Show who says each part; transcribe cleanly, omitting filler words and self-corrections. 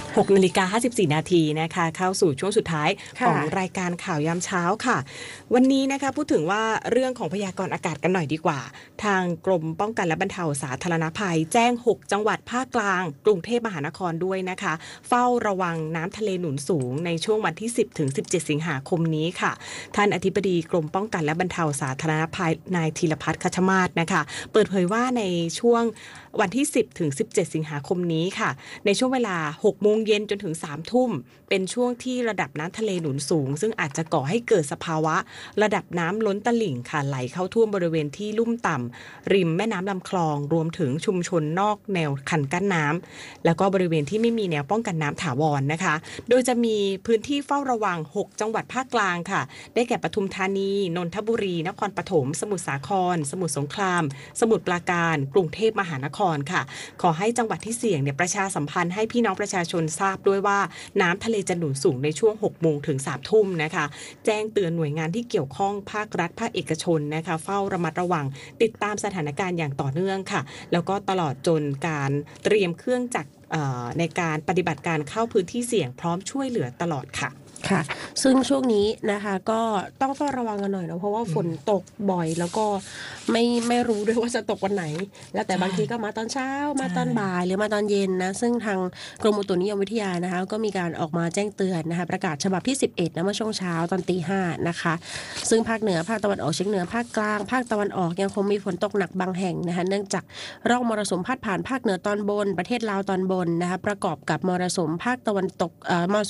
Speaker 1: 6:54 นาทีนะคะเข้าสู่ช่วงสุดท้ายของรายการข่าวยามเช้าค่ะวันนี้นะคะพูดถึงว่าเรื่องของพยากรณ์อากาศกันหน่อยดีกว่าทางกรมป้องกันและบรรเทาสาธารณภัยแจ้ง6จังหวัดภาคกลางกรุงเทพมหานครด้วยนะคะเฝ้าระวังน้ำทะเลหนุนสูงในช่วงวันที่10ถึง17สิงหาคมนี้ค่ะท่านอธิบดีกรมป้องกันและบรรเทาสาธารณภัยนายธีรพัฒน์คัชมาศนะคะเปิดเผยว่าในช่วงวันที่10ถึง17สิงหาคมนี้ค่ะในช่วงเวลา6 โมงเย็นจนถึง3 ทุ่มเป็นช่วงที่ระดับน้ำทะเลหนุนสูงซึ่งอาจจะก่อให้เกิดสภาวะระดับน้ำล้นตลิ่งค่ะไหลเข้าท่วมบริเวณที่ลุ่มต่ำริมแม่น้ำลำคลองรวมถึงชุมชนนอกแนวคันกั้นน้ำแล้วก็บริเวณที่ไม่มีแนวป้องกันน้ำถาวรนะคะโดยจะมีพื้นที่เฝ้าระวัง6จังหวัดภาคกลางค่ะได้แก่ปทุมธานีนนทบุรีนครปฐมสมุทรสาครสมุทรสงครามสมุทรปราการกรุงเทพมหานครค่ะขอให้จังหวัดที่เสี่ยงเนี่ยประชาสัมพันธ์ให้พี่น้องประชาชนทราบด้วยว่าน้ำทะเลจะหนุนสูงในช่วง6 โมงถึง3 ทุ่มนะคะแจ้งเตือนหน่วยงานที่เกี่ยวข้องภาครัฐภาคเอกชนนะคะเฝ้าระมัดระวังติดตามสถานการณ์อย่างต่อเนื่องค่ะแล้วก็ตลอดจนการเตรียมเครื่องจักรในการปฏิบัติการเข้าพื้นที่เสี่ยงพร้อมช่วยเหลือตลอดค่ะ
Speaker 2: ค่ะซึ่งช่วงนี้นะคะก็ต้องเฝ้าระวังกันหน่อยเนาะเพราะว่าฝนตกบ่อยแล้วก็ไม่รู้ด้วยว่าจะตกวันไหนแล้วแต่บางทีก็มาตอนเช้ามาตอนบ่ายหรือมาตอนเย็นนะซึ่งทางกรมอุตุนิยมวิทยานะคะก็มีการออกมาแจ้งเตือนนะคะประกาศฉบับที่11นะเมื่อช่วงเช้าตอน05:00นะคะซึ่งภาคเหนือภาคตะวันออกเฉียงเหนือภาคกลางภาคตะวันออกยังคงมีฝนตกหนักบางแห่งนะคะเนื่องจากร่องมรสุมพาดผ่านภาคเหนือตอนบนประเทศลาวตอนบนนะคะประกอบกับมรสุมภาคตะวันตกมร